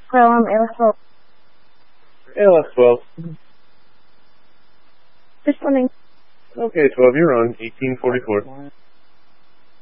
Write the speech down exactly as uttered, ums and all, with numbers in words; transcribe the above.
Hello, I'm A L S twelve. A L S twelve. Responding. Okay, twelve, you're on. eighteen forty-four.